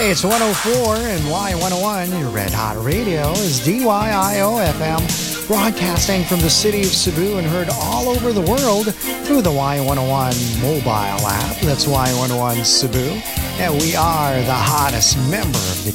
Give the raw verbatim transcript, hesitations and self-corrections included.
It's one oh four and Y one oh one. Your Red Hot Radio is D Y I O F M, broadcasting from the city of Cebu and heard all over the world through the Y one oh one mobile app. That's Y one oh one Cebu. And we are the hottest member of the